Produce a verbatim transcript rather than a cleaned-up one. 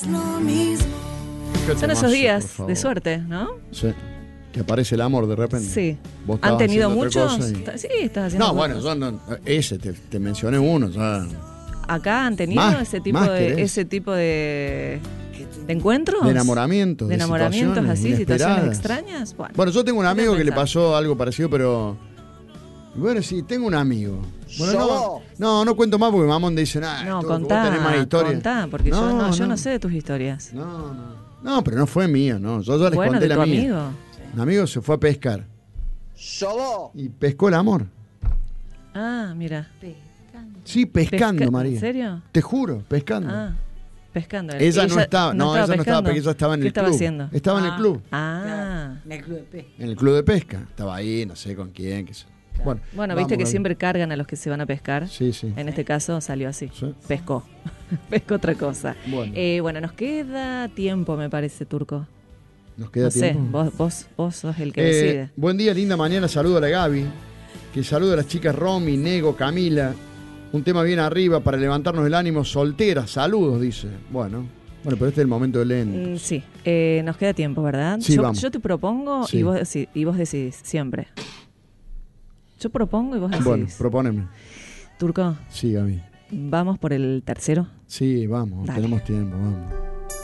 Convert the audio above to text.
Son esos días de suerte, ¿no? Sí. Que aparece el amor de repente. Sí. Vos ¿Han tenido muchos? muchos? Y... Sí, estás haciendo No, cosas. bueno, yo no, ese te, te mencioné uno. Ya. ¿Acá han tenido Más, ese tipo más de querés. ese tipo de, de encuentros? De enamoramientos. De enamoramientos situaciones así, inesperadas. situaciones extrañas. Bueno, Bueno, yo tengo un amigo que le pensar. pasó algo parecido, pero. Bueno, sí, tengo un amigo. Bueno, no, no, no cuento más porque mamón dice nada. No, tú, contá, vos tenés más historia. contá, porque no, yo, no, yo no. no sé de tus historias. No, no. No, pero no fue mío, no. Yo ya les Bueno, conté de la tu mía. amigo. Un amigo se fue a pescar. Y pescó el amor. Ah, mira. Sí, pescando, Pesca- María. ¿En serio? Te juro, pescando. Ah, pescando. Ella no estaba, no, ella no estaba, pescando. porque ella estaba en ¿Qué el estaba club. haciendo? Estaba en el Ah. club, Ah. En el club de pesca. en el club de pesca. Estaba ahí, no sé con quién. Qué sé. Bueno, Bueno, vamos, viste que dale. siempre cargan a los que se van a pescar. Sí, sí. En este caso salió así. Sí. Pescó. Pescó otra cosa. Bueno. Eh, bueno, nos queda tiempo, me parece, Turco. Nos queda No sé, tiempo. vos, vos, vos sos el que Eh, decide. buen día, linda mañana. Saludo a la Gaby. Que saludo a las chicas Romy, Nego, Camila. Un tema bien arriba para levantarnos el ánimo. Soltera, saludos, dice. Bueno, bueno, pero este es el momento de Len. Mm, sí, eh, nos queda tiempo, ¿verdad? Sí, yo, vamos. yo te propongo Sí. y, vos, deci- y vos decidís, siempre. Yo propongo y vos decidís. Bueno, propóneme. Turco, Sí, Gaby. vamos por el tercero. Sí, vamos, Dale. tenemos tiempo, vamos.